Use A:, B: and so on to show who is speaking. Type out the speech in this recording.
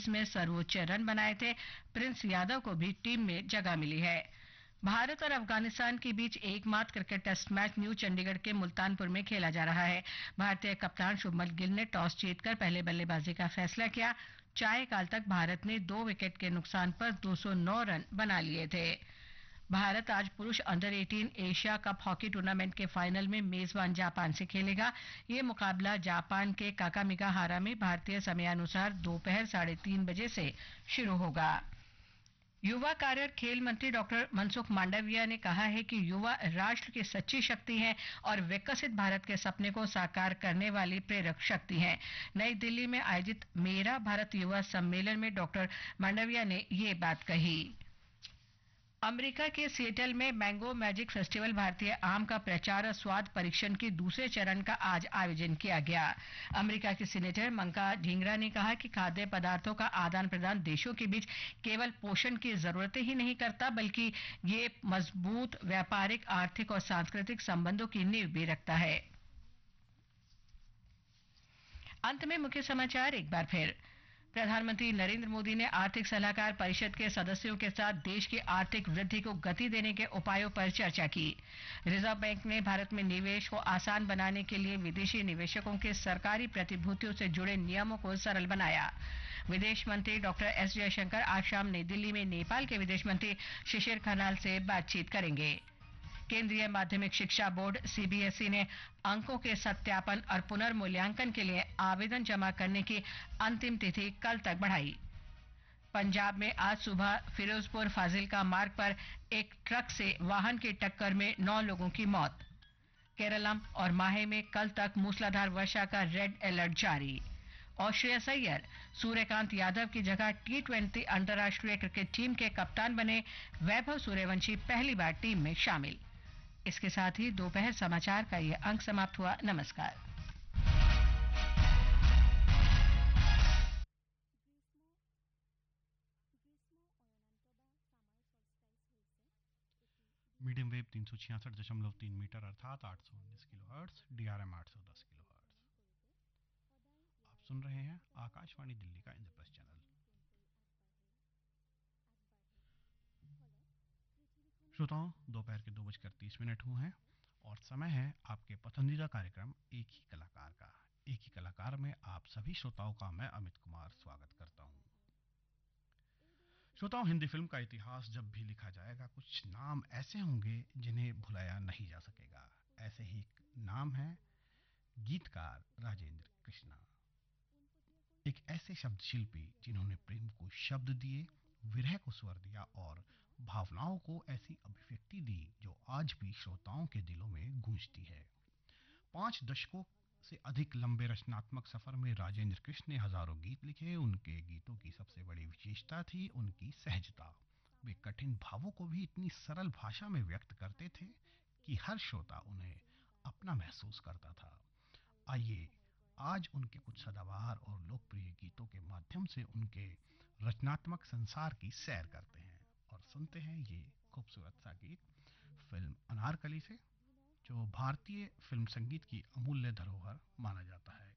A: में सर्वोच्च रन बनाए थे। प्रिंस यादव को भी टीम में जगह मिली है। भारत और अफगानिस्तान के बीच एकमात्र cricket test match new Chandigarh के मुल्तानपुर में खेला जा रहा है। भारतीय कप्तान शुभमन गिल ने टॉस जीतकर पहले बल्लेबाजी का फैसला किया। 4 काल तक भारत ने 2 विकेट के नुकसान पर 209 रन बना लिए थे। भारत आज पुरुष under 18 Asia cup hockey tournament के फाइनल में मेजबान जापान से खेलेगा। ये मुकाबला जापान के काकामिगाहारा में भारतीय समयानुसार दोपहर 3:30 बजे से शुरू होगा। युवा कार्य और खेल मंत्री डॉक्टर मनसुख मांडविया ने कहा है कि युवा राष्ट्र की सच्ची शक्ति हैं और विकसित भारत के सपने को साकार करने वाली प्रेरक शक्ति हैं। नई दिल्ली में आयोजित मेरा भारत युवा सम्मेलन में डॉक्टर मांडविया ने ये बात कही। अमेरिका के सिएटल में मैंगो मैजिक फेस्टिवल भारतीय आम का प्रचार और स्वाद परीक्षण के दूसरे चरण का आज आयोजन किया गया। अमेरिका के सीनेटर मंका ढींगरा ने कहा कि खाद्य पदार्थों का आदान प्रदान देशों के बीच केवल पोषण की जरूरतें ही नहीं करता, बल्कि ये मजबूत व्यापारिक, आर्थिक और सांस्कृतिक संबंधों की नींव भी रखता है। अंत में मुख्य समाचार एक बार फिर। प्रधानमंत्री नरेंद्र मोदी ने आर्थिक सलाहकार परिषद के सदस्यों के साथ देश की आर्थिक वृद्धि को गति देने के उपायों पर चर्चा की। रिजर्व बैंक ने भारत में निवेश को आसान बनाने के लिए विदेशी निवेशकों के सरकारी प्रतिभूतियों से जुड़े नियमों को सरल बनाया। विदेश मंत्री डॉक्टर एस जयशंकर आज शाम नई दिल्ली में नेपाल के विदेश मंत्री शिशिर खनाल से बातचीत करेंगे। केंद्रीय माध्यमिक शिक्षा बोर्ड सीबीएसई ने अंकों के सत्यापन और पुनर्मूल्यांकन के लिए आवेदन जमा करने की अंतिम तिथि कल तक बढ़ाई। पंजाब में आज सुबह फिरोजपुर फाजिलका मार्ग पर एक ट्रक से वाहन की टक्कर में 9 लोगों की मौत। केरलम और माहे में कल तक मूसलाधार वर्षा का रेड अलर्ट जारी। और श्रेयस अय्यर सूर्यकांत यादव की जगह T20 अंतर्राष्ट्रीय क्रिकेट टीम के कप्तान बने। वैभव सूर्यवंशी पहली बार टीम में शामिल। इसके साथ ही दोपहर समाचार का ये अंक समाप्त हुआ। नमस्कार।
B: मीडियम वेव 366.3 मीटर अर्थात 819 किलोहर्ट्ज, DRM 810 किलोहर्ट्ज। आप सुन रहे हैं आकाशवाणी दिल्ली का इंद्रप्रस्थ चैनल। श्रोताओं, दोपहर के 2:30 हुए हैं और समय है आपके पसंदीदा कार्यक्रम एक ही कलाकार का। एक ही कलाकार में आप सभी श्रोताओं का मैं अमित कुमार स्वागत करता हूं। श्रोताओं, हिंदी फिल्म का इतिहास जब भी लिखा जाएगा, कुछ नाम ऐसे होंगे जिन्हें भुलाया नहीं जा सकेगा। ऐसे ही एक नाम है गीतकार राजेंद्र कृष्णा। एक ऐसे शब्द शिल्पी जिन्होंने प्रेम को शब्द दिए, विरह को स्वर दिया और भावनाओं को ऐसी अभिव्यक्ति दी जो आज भी श्रोताओं के दिलों में गूंजती है। 5 दशकों से अधिक लंबे रचनात्मक सफर में राजेंद्र कृष्ण ने हजारों गीत लिखे। उनके गीतों की सबसे बड़ी विशेषता थी उनकी सहजता। वे कठिन भावों को भी इतनी सरल भाषा में व्यक्त करते थे कि हर श्रोता उन्हें अपना महसूस करता था। आइए आज उनके कुछ सदाबहार और लोकप्रिय गीतों के माध्यम से उनके रचनात्मक संसार की सैर करते हैं और सुनते हैं ये खूबसूरत सा गीत फिल्म अनारकली से, जो भारतीय फिल्म संगीत की अमूल्य धरोहर माना जाता है।